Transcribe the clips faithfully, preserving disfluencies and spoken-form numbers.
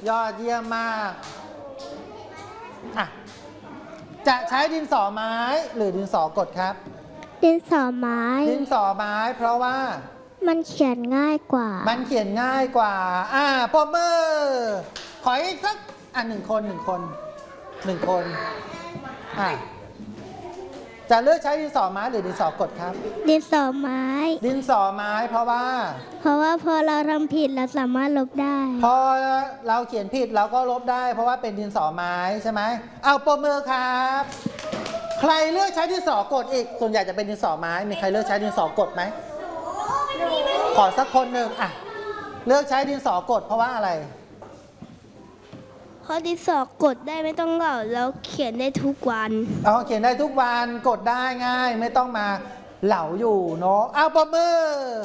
ยอดเยี่ยมมากอ่ะจะใช้ดินสอไม้หรือดินสอกดครับดินสอไม้ดินสอไม้เพราะว่ามันเขียนง่ายกว่ามันเขียนง่ายกว่าอ่าปรบมือขออีกสักอ่ะหนึ่งคนหนึ่งคนหนึ่งคนอ่ะจะเลือกใช้ดินสอไม้หรือดินสอกดครับดินสอไม้ดินสอไม้เพราะว่าเพราะว่าพอเราทำผิดเราสามารถลบได้พอเราเขียนผิดเราก็ลบได้เพราะว่าเป็นดินสอไม้ใช่ไหมเอาปรบมือครับใครเลือกใช้ดินสอกดอีกส่วนใหญ่จะเป็นดินสอไม้มีใครเลือกใช้ดินสอกดไหมขอสักคนหนึ่งอ่ะเลือกใช้ดินสอกดเพราะว่าอะไรเพราะดินสอกดได้ไม่ต้องเหล่าแล้วเขียนได้ทุกวันอ๋อเขียนได้ทุกวันกดได้ง่ายไม่ต้องมาเหลาอยู่เนาะเอาปรบมือ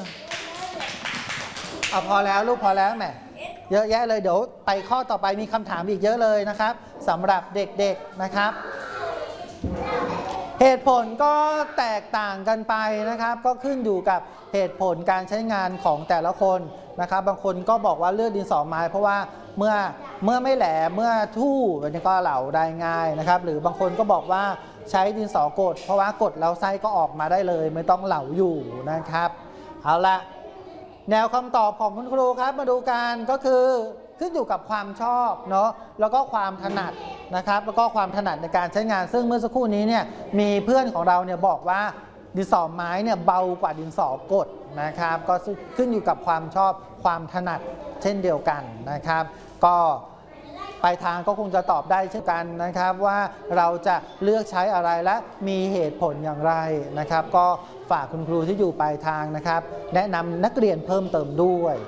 เอาพอแล้วลูกพอแล้วแหมเยอะแยะเลยเดี๋ยวไปข้อต่อไปมีคำถามอีกเยอะเลยนะครับสำหรับเด็กๆนะครับเหตุผลก็แตกต่างกันไปนะครับก็ขึ้นอยู่กับเหตุผลการใช้งานของแต่ละคนนะครับบางคนก็บอกว่าเลือกดินสอไม้เพราะว่าเมื่อเมื่อไม่แหลมเมื่อทู่แบบนี้ก็เหลาได้ง่ายนะครับหรือบางคนก็บอกว่าใช้ดินสอกดเพราะว่ากดแล้วไส้ก็ออกมาได้เลยไม่ต้องเหลาอยู่นะครับเอาละแนวคำตอบของคุณครูครับมาดูกันก็คือขึ้นอยู่กับความชอบเนาะแล้วก็ความถนัดนะครับแล้วก็ความถนัดในการใช้งานซึ่งเมื่อสักครู่นี้เนี่ยมีเพื่อนของเราเนี่ยบอกว่าดินสอไม้เนี่ยเบากว่าดินสอกดนะครับก็ขึ้นอยู่กับความชอบความถนัดเช่นเดียวกันนะครับก็ปลายทางก็คงจะตอบได้เช่นกันนะครับว่าเราจะเลือกใช้อะไรและมีเหตุผลอย่างไรนะครับก็ฝากคุณครูที่อยู่ปลายทางนะครับแนะนำนักเรียนเพิ่มเติมด้วย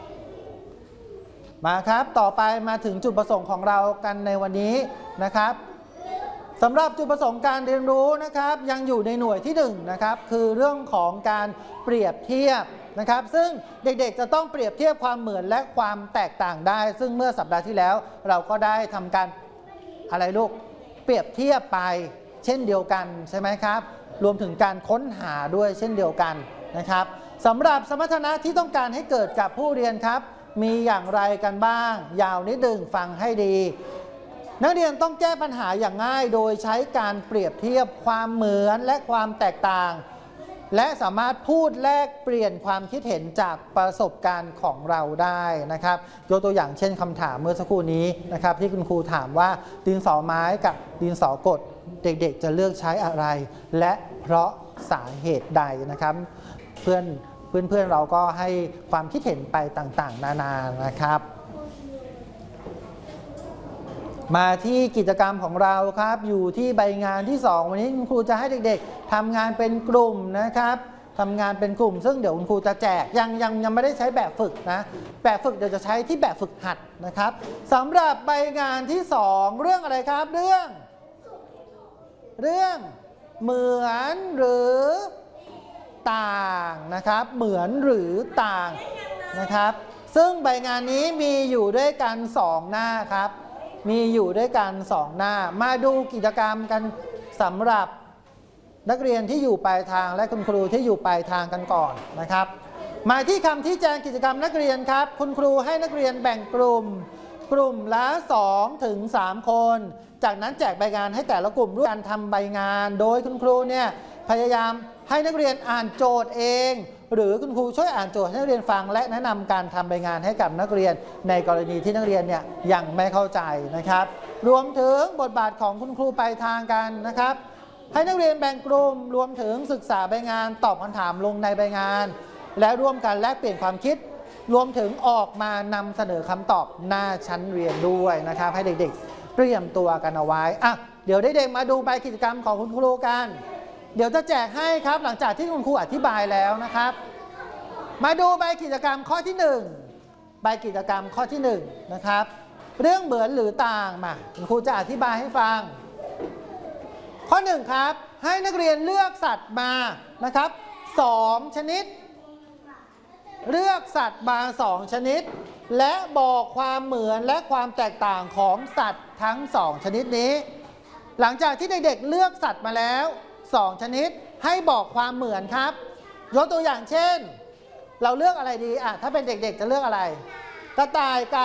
มาครับต่อไปมาถึงจุดประสงค์ของเรากันในวันนี้นะครับสำหรับจุดประสงค์การเรียนรู้นะครับยังอยู่ในหน่วยที่หนึ่งนะครับคือเรื่องของการเปรียบเทียบนะครับซึ่งเด็กๆจะต้องเปรียบเทียบความเหมือนและความแตกต่างได้ซึ่งเมื่อสัปดาห์ที่แล้วเราก็ได้ทำการอะไรลูกเปรียบเทียบไปเช่นเดียวกันใช่ไหมครับรวมถึงการค้นหาด้วยเช่นเดียวกันนะครับสำหรับสมรรถนะที่ต้องการให้เกิดกับผู้เรียนครับมีอย่างไรกันบ้างยาวนิดหนึ่งฟังให้ดีนักเรียนต้องแก้ปัญหาอย่างง่ายโดยใช้การเปรียบเทียบความเหมือนและความแตกต่างและสามารถพูดแลกเปลี่ยนความคิดเห็นจากประสบการณ์ของเราได้นะครับยกตัวอย่างเช่นคำถามเมื่อสักครู่นี้นะครับที่คุณครูถามว่าดินสอไม้กับดินสอกดเด็กๆจะเลือกใช้อะไรและเพราะสาเหตุใดนะครับเพื่อนเพื่อนๆเราก็ให้ความคิดเห็นไปต่างๆนานานะครับมาที่กิจกรรมของเราครับอยู่ที่ใบงานที่สองวันนี้คุณครูจะให้เด็กๆทำงานเป็นกลุ่มนะครับทำงานเป็นกลุ่มซึ่งเดี๋ยวคุณครูจะแจกยังยังยังไม่ได้ใช้แบบฝึกนะแบบฝึกเดี๋ยวจะใช้ที่แบบฝึกหัดนะครับสำหรับใบงานที่สองเรื่องอะไรครับเรื่องเรื่องเหมือนหรือต่างนะครับเหมือนหรือต่างนะครับซึ่งใบงานนี้มีอยู่ด้วยกันสองหน้าครับมีอยู่ด้วยกันสองหน้ามาดูกิจกรรมกันสำหรับนักเรียนที่อยู่ปลายทางและคุณครูที่อยู่ปลายทางกันก่อนนะครับมาที่คำที่แจ้งกิจกรรมนักเรียนครับคุณครูให้นักเรียนแบ่งกลุ่มกลุ่มละสองถึงสามคนจากนั้นแจกใบงานให้แต่ละกลุ่มร่วมกันทำใบงานโดยคุณครูเนี่ยพยายามให้นักเรียนอ่านโจทย์เองหรือคุณครูช่วยอ่านโจทย์ให้นักเรียนฟังและแนะนำการทำใบงานให้กับนักเรียนในกรณีที่นักเรียนเนี่ยยังไม่เข้าใจนะครับรวมถึงบทบาทของคุณครูปลายทางกันนะครับให้นักเรียนแบ่งกลุ่มรวมถึงศึกษาใบงานตอบคำถามลงในใบงานและร่วมกันแลกเปลี่ยนความคิดรวมถึงออกมานำเสนอคำตอบหน้าชั้นเรียนด้วยนะครับให้เด็กๆเตรียมตัวกันเอาไว้อ่ะเดี๋ยวเด็กๆมาดูใบกิจกรรมของคุณครูกันเดี๋ยวจะแจกให้ครับหลังจากที่คุณครูอธิบายแล้วนะครับมาดูใบกิจกรรมข้อที่หนึ่งใบกิจกรรมข้อที่หนึ่งนะครับเรื่องเหมือนหรือต่างมาคุณครูจะอธิบายให้ฟังข้อหนึ่งครับให้นักเรียนเลือกสัตว์มานะครับสองชนิดเลือกสัตว์มาสองชนิดและบอกความเหมือนและความแตกต่างของสัตว์ทั้งสองชนิดนี้หลังจากที่เด็กๆเลือกสัตว์มาแล้วสองชนิดให้บอกความเหมือนครับยกตัวอย่างเช่นเราเลือกอะไรดีอ่ะถ้าเป็นเด็กๆจะเลือกอะไรกระต่ายกับ